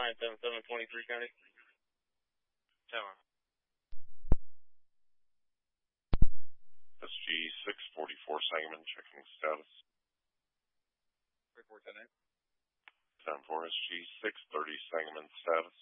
977 County. 10. SG 644 Sangamon, checking status. 3410. 10-4 SG 630 Sangamon, status.